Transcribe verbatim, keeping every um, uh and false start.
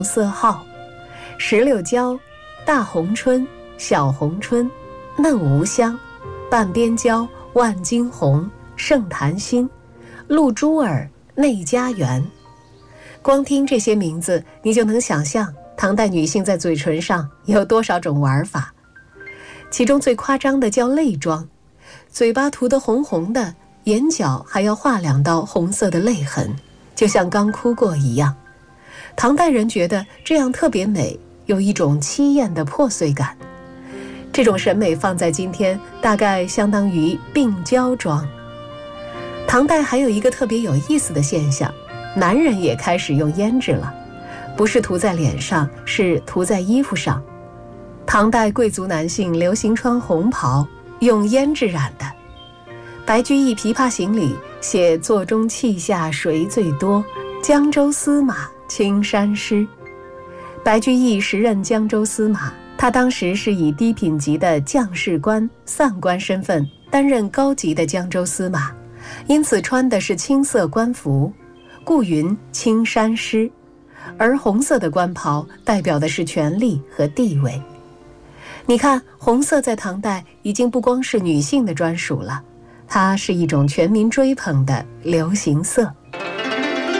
色号，石榴椒、大红春、小红春、嫩无香、半边椒、万金红、圣檀心、露珠儿、内家园。光听这些名字，你就能想象唐代女性在嘴唇上有多少种玩法。其中最夸张的叫泪妆，嘴巴涂得红红的，眼角还要画两道红色的泪痕，就像刚哭过一样。唐代人觉得这样特别美，有一种凄艳的破碎感。这种审美放在今天，大概相当于病娇妆。唐代还有一个特别有意思的现象，男人也开始用胭脂了，不是涂在脸上，是涂在衣服上。唐代贵族男性流行穿红袍，用胭脂染的。白居易《琵琶行》里写座中泣下谁最多，江州司马青衫湿。白居易时任江州司马，他当时是以低品级的将士官、散官身份担任高级的江州司马，因此穿的是青色官服，故云青衫湿。而红色的官袍代表的是权力和地位。你看，红色在唐代已经不光是女性的专属了，它是一种全民追捧的流行色。